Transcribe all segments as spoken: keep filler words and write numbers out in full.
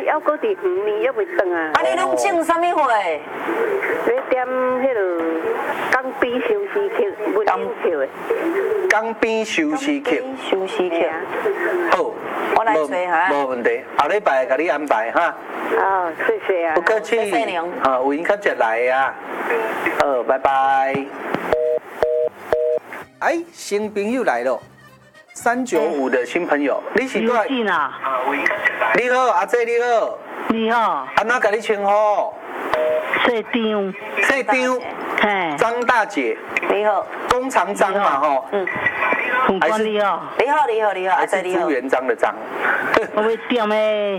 还阁伫五年还未转啊。 啊，你拢种什么花？ 咧点迄落江边休息区，文林区的。 江边休息区。 休息区。 好， 我来找哈。 无问题，后礼拜给你安排哈。 哦，谢谢啊。 不客气。 谢谢您。 啊，有闲较食来呀。好，拜拜。哎，新朋友来了，三九五的新朋友，你是在？你啊。 你好，阿姐你好。 你好。 安怎甲你称呼？ 社长。 社长。 嘿。 张大姐。 你好。 工长张嘛吼。 嗯。还是你好。 你好，你好，你好， 还是朱元璋的张。 我要点的。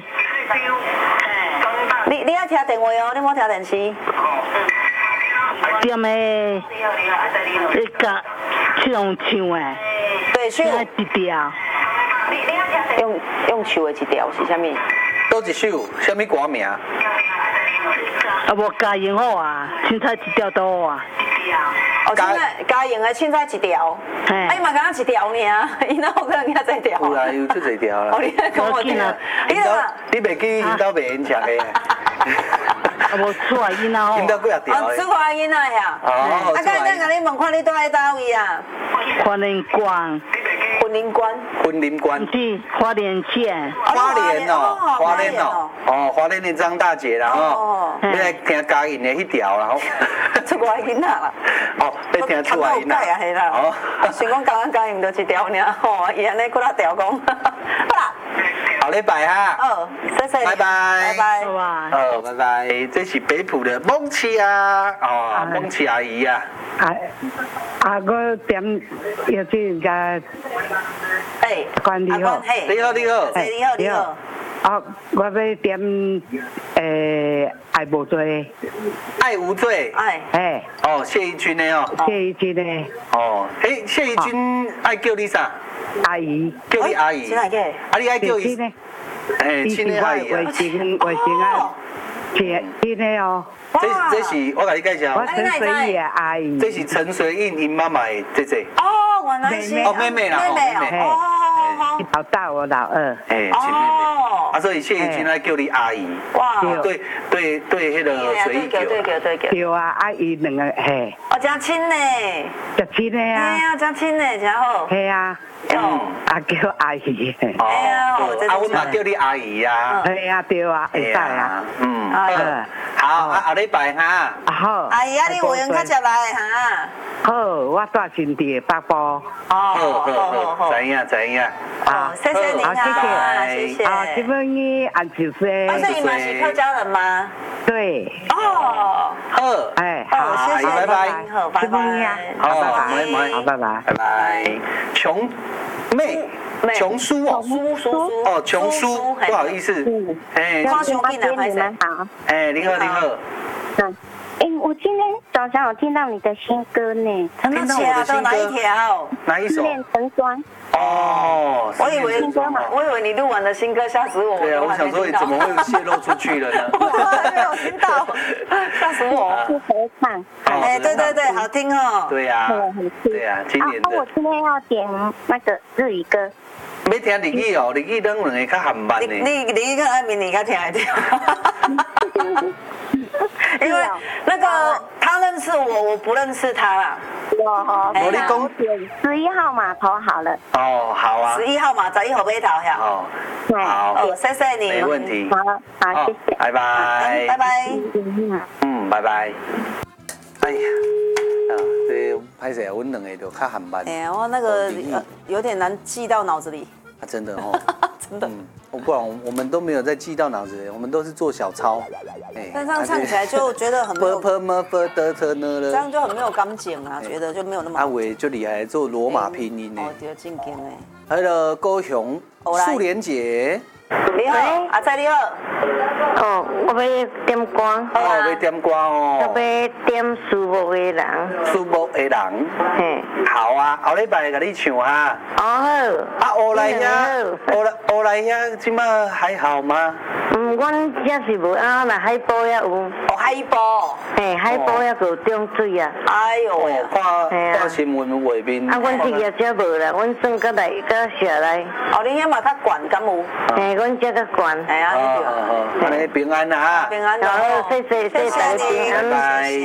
你你爱听电话哦，你莫听电视。 点的。你甲唱唱的。 对，唱一条。 用用唱的一条是啥物？ 倒一首，啥物歌名？啊， 无加用好啊，凊彩一条都好啊。 哦，凊彩加用的凊彩一条。哎，嘛敢一条尔，伊哪有可能遐侪条？ 有啦，有出侪条啦。 哦，你讲我听啊， 你啦，你袂记因兜袂因食的。 啊，无出来囡仔吼。 因兜几啊条？ 哦，出来囡仔呀。哦。啊，刚才甲你问看你住喺倒位啊？ 花莲关。 婚姻关。 婚姻关。 是花莲县。 花莲哦，花莲哦，哦，花莲的张大姐啦吼。你来听嘉颖的迄条啦吼。 出外囡仔啦。 哦，你听出来囡仔。 啊，系啦。哦。想讲刚刚嘉颖就一条尔，吼，伊安尼几啊条讲。好啦。 好礼拜哈。 哦，谢谢。 拜拜。 拜拜。 哦，拜拜。这是北埔的梦琪啊，哦，梦琪阿姨啊。 啊啊，我点要去家。 哎， 关你好。 你好，你好。 你好，你好。 啊，我要点诶爱无罪。 爱无罪。 哎。 哎。 哦，谢怡君的哦。 谢怡君的。 哦，诶，谢怡君爱叫你啥？ 阿姨。 叫你阿姨。 真系嘅。 啊，你爱叫伊？诶，亲的阿姨啊。 卫生卫生啊，亲亲的哦。 这这是我甲你介绍。 我陈水义的阿姨。 这是陈水印因妈妈的姐姐。 哦，原来是。 哦，妹妹啦， 妹妹哦。哦。 老大我老二。 哎，亲妹妹。啊，所以谢怡君爱叫你阿姨。哇。对对对，迄个水义叫。 对对对对。 对啊，阿姨两个嘿。 哦，真亲呢。 真亲的啊。 哎呀，真亲呢，真好。 系啊。哦。啊，叫阿姨。 哦。啊，我嘛叫你阿姨呀。 系啊，对啊，会使啊。 嗯。好，啊，后礼拜哈。 好。 阿姨啊，你有闲较食来哈？ 好，我住新地北部。哦， 好好好，知影知影。 哦，谢谢您啊，谢谢。 啊，这边你按九岁。 但是你们是客家人吗？ 对。 哦。 好。 哎， 好，谢谢， 拜拜。 好，拜拜。 好，拜拜。好，拜拜。 拜拜。琼妹。琼叔哦， 叔叔哦，琼叔，不好意思， 哎，花兄弟呢？ 你们好， 哎，你好，你好， 嗯，哎，我今天早上有听到你的新歌呢， 真的假的？哪一条？ 哪一首？ 恋成双。 哦， 我以为我以为你录完的新歌，吓死我！ 对啊，我想说你怎么会泄露出去了呢？ 我还没有听到，吓死我！ 是合唱。 哎，对对对，好听哦。 对呀，对呀，今年的。 我今天要点那个日语歌。 要听日语哦，日语等两个较含慢的。 你你你看阿明，你较听得到。因为那个他认识我，我不认识他啦。 哦， 我你讲十一号码头好了。 哦，好啊。 十一号码，十一号码头呀。 哦，好。 哦，谢谢你。 没问题。 好，好，谢谢。 拜拜。 拜拜。 嗯，拜拜。哎呀，啊，这歹势啊，阮两个就较含慢。 哎呀，我那个有点难记到脑子里。 啊，真的哦。 真的。 我不然我们都没有在记到脑子里，我们都是做小抄。 哎，但这样唱起来就觉得很没有。这样就很没有感情啊，觉得就没有那么。 阿伟就厉害，做罗马拼音呢。 哦，对，正经呢。 还有高雄素莲姐。 你好，阿仔你好。 哦，我要点歌。 哦，要点歌哦。 我要点树木的人。 树木的人。 嘿。 好啊，后礼拜给你唱哈。 哦好。 啊，欧莱呀，欧莱欧莱呀，今麦还好吗？ 嗯，阮这是无啊，那海波也有。哦， 海波。 嘿，海波也有中水啊。 哎呦喂。 看看新闻画面。 啊，阮这个遮无啦，阮算搁来搁下来。 哦，你遐嘛较悬敢有？ 嘿，阮遮较悬。 哎呀，对。 祝你平安啊！ 平安哦， 好，谢谢谢谢大家平拜安。 拜。